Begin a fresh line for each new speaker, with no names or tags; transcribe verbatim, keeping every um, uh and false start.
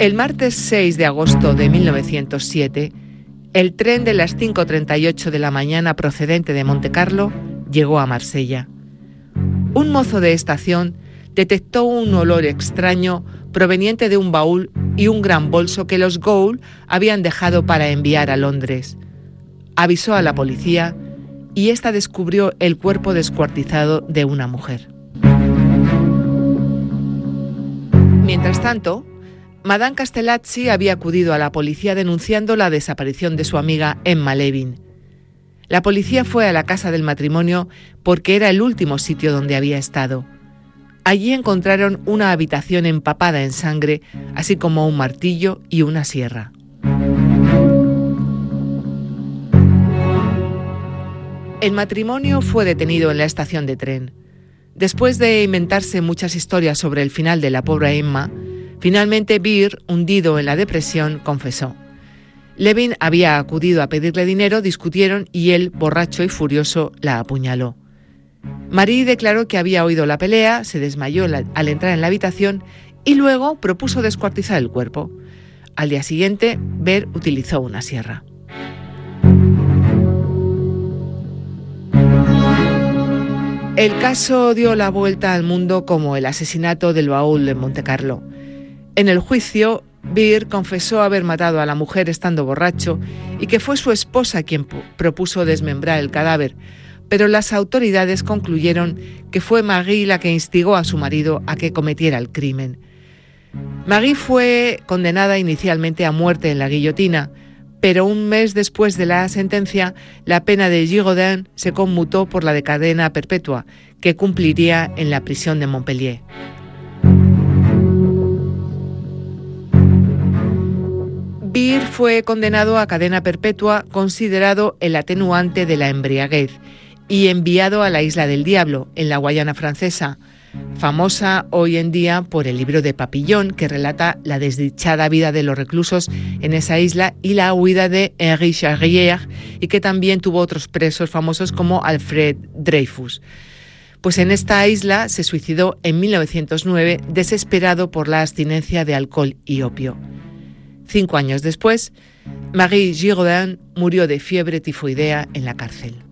El martes seis de agosto de mil novecientos siete, el tren de las cinco treinta y ocho de la mañana procedente de Montecarlo llegó a Marsella. Un mozo de estación detectó un olor extraño proveniente de un baúl y un gran bolso que los Gould habían dejado para enviar a Londres. Avisó a la policía y ésta descubrió el cuerpo descuartizado de una mujer. Mientras tanto, Madame Castellazzi había acudido a la policía denunciando la desaparición de su amiga Emma Levin. La policía fue a la casa del matrimonio porque era el último sitio donde había estado. Allí encontraron una habitación empapada en sangre, así como un martillo y una sierra. El matrimonio fue detenido en la estación de tren. Después de inventarse muchas historias sobre el final de la pobre Emma, finalmente Beer, hundido en la depresión, confesó. Levin había acudido a pedirle dinero, discutieron y él, borracho y furioso, la apuñaló. Marie declaró que había oído la pelea, se desmayó al entrar en la habitación y luego propuso descuartizar el cuerpo. Al día siguiente, Beer utilizó una sierra. El caso dio la vuelta al mundo como el asesinato del baúl en Montecarlo. En el juicio, Beer confesó haber matado a la mujer estando borracho y que fue su esposa quien propuso desmembrar el cadáver, pero las autoridades concluyeron que fue Marie la que instigó a su marido a que cometiera el crimen. Marie fue condenada inicialmente a muerte en la guillotina, pero un mes después de la sentencia, la pena de Giraudin se conmutó por la de cadena perpetua, que cumpliría en la prisión de Montpellier. Beer fue condenado a cadena perpetua, considerado el atenuante de la embriaguez, y enviado a la Isla del Diablo, en la Guayana Francesa, famosa hoy en día por el libro de Papillon, que relata la desdichada vida de los reclusos en esa isla y la huida de Henri Charrière, y que también tuvo otros presos famosos como Alfred Dreyfus. Pues en esta isla se suicidó en mil novecientos nueve, desesperado por la abstinencia de alcohol y opio. Cinco años después, Marie Giraudin murió de fiebre tifoidea en la cárcel.